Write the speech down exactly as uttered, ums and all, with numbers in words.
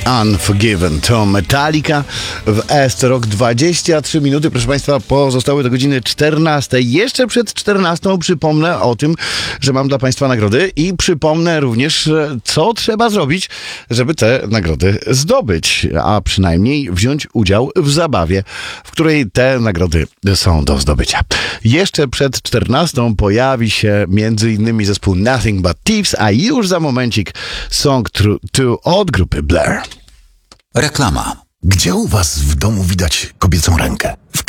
Unforgiven to Metallica w Est Rock. Dwadzieścia trzy minuty, proszę Państwa, pozostały do godziny czternastej. Jeszcze przed czternastą przypomnę o tym, że mam dla Państwa nagrody i przypomnę również, co trzeba zrobić, żeby te nagrody zdobyć, a przynajmniej wziąć udział w zabawie, w której te nagrody są do zdobycia. Jeszcze przed czternastą pojawi się między innymi zespół Nothing But Thieves, a już za momencik Song two od grupy Blair. Reklama. Gdzie u was w domu widać kobiecą rękę? W